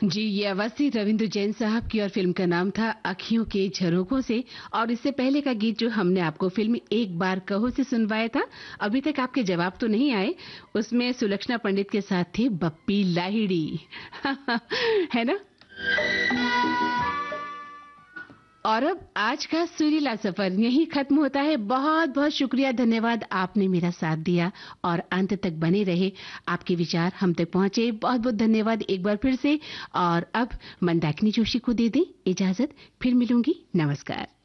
जी, ये आवाज थी रविंद्र जैन साहब की और फिल्म का नाम था अखियों के झरोखों से। और इससे पहले का गीत जो हमने आपको फिल्म एक बार कहो से सुनवाया था, अभी तक आपके जवाब तो नहीं आए। उसमें सुलक्षणा पंडित के साथ थे बप्पी लाहिड़ी। है ना? और अब आज का सुरीला सफर यहीं खत्म होता है। बहुत बहुत शुक्रिया, धन्यवाद, आपने मेरा साथ दिया और अंत तक बने रहे। आपके विचार हम तक पहुंचे, बहुत बहुत धन्यवाद एक बार फिर से। और अब मंदाकिनी जोशी को दे दें इजाजत, फिर मिलूंगी। नमस्कार।